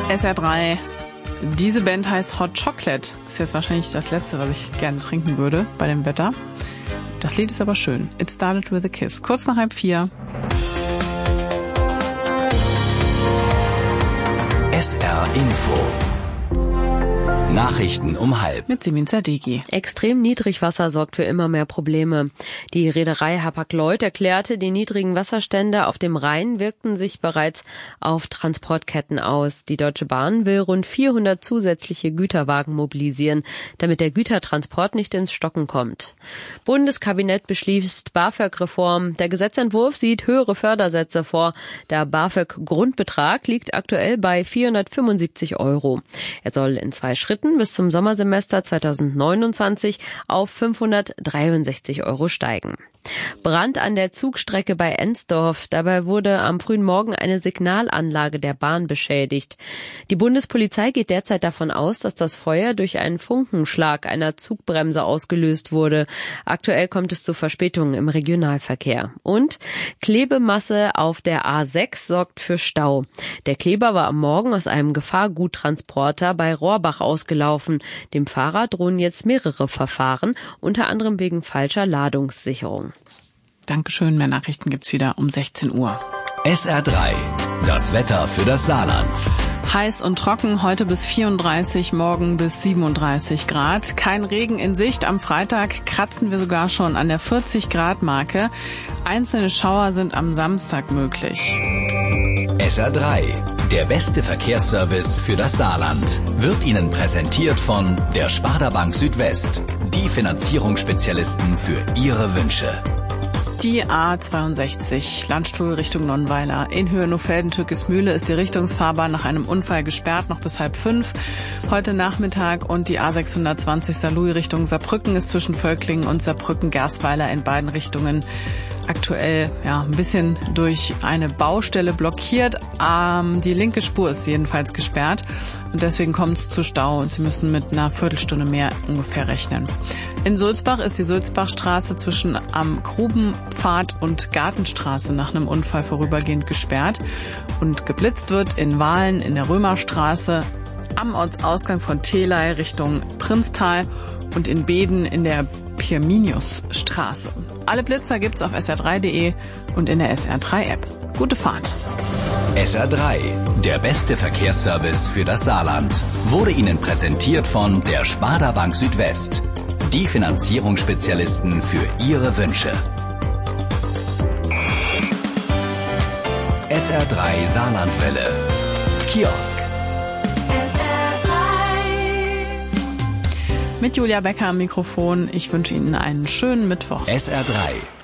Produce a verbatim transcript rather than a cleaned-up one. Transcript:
S R drei. Diese Band heißt Hot Chocolate. Ist jetzt wahrscheinlich das Letzte, was ich gerne trinken würde bei dem Wetter. Das Lied ist aber schön. It Started With a Kiss. Kurz nach halb vier. S R Info. Nachrichten um halb. Mit Simin Zadegi. Extrem Niedrigwasser sorgt für immer mehr Probleme. Die Reederei Hapag-Lloyd erklärte, die niedrigen Wasserstände auf dem Rhein wirkten sich bereits auf Transportketten aus. Die Deutsche Bahn will rund vierhundert zusätzliche Güterwagen mobilisieren, damit der Gütertransport nicht ins Stocken kommt. Bundeskabinett beschließt BAföG-Reform. Der Gesetzentwurf sieht höhere Fördersätze vor. Der BAföG-Grundbetrag liegt aktuell bei vierhundertfünfundsiebzig Euro. Er soll in zwei Schritten bis zum Sommersemester zweitausendneunundzwanzig auf fünfhundertdreiundsechzig Euro steigen. Brand an der Zugstrecke bei Ensdorf. Dabei wurde am frühen Morgen eine Signalanlage der Bahn beschädigt. Die Bundespolizei geht derzeit davon aus, dass das Feuer durch einen Funkenschlag einer Zugbremse ausgelöst wurde. Aktuell kommt es zu Verspätungen im Regionalverkehr. Und Klebemasse auf der A sechs sorgt für Stau. Der Kleber war am Morgen aus einem Gefahrguttransporter bei Rohrbach ausgelaufen. Dem Fahrer drohen jetzt mehrere Verfahren, unter anderem wegen falscher Ladungssicherung. Dankeschön, mehr Nachrichten gibt's wieder um sechzehn Uhr. S R drei, das Wetter für das Saarland. Heiß und trocken, heute bis vierunddreißig, morgen bis siebenunddreißig Grad. Kein Regen in Sicht. Am Freitag kratzen wir sogar schon an der vierzig Grad Marke. Einzelne Schauer sind am Samstag möglich. S R drei, der beste Verkehrsservice für das Saarland, wird Ihnen präsentiert von der Sparda Bank Südwest. Die Finanzierungsspezialisten für Ihre Wünsche. Die A zweiundsechzig, Landstuhl Richtung Nonnweiler. In Höhe Nohfelden-Türkismühle ist die Richtungsfahrbahn nach einem Unfall gesperrt, noch bis halb fünf. Heute Nachmittag und die A sechshundertzwanzig Saarlouis Richtung Saarbrücken ist zwischen Völklingen und Saarbrücken-Gersweiler in beiden Richtungen aktuell ja ein bisschen durch eine Baustelle blockiert. Ähm, die linke Spur ist jedenfalls gesperrt und deswegen kommt es zu Stau und Sie müssen mit einer Viertelstunde mehr ungefähr rechnen. In Sulzbach ist die Sulzbachstraße zwischen am Grubenpfad und Gartenstraße nach einem Unfall vorübergehend gesperrt und geblitzt wird in Wahlen in der Römerstraße, am Ortsausgang von Theley Richtung Primstal und in Beden in der Pirminiusstraße. Alle Blitzer gibt's auf S R drei punkt de und in der S R drei App. Gute Fahrt. S R drei, der beste Verkehrsservice für das Saarland, wurde Ihnen präsentiert von der Sparda Bank Südwest. Die Finanzierungsspezialisten für Ihre Wünsche. S R drei Saarlandwelle. Kiosk. Mit Julia Becker am Mikrofon. Ich wünsche Ihnen einen schönen Mittwoch. S R drei.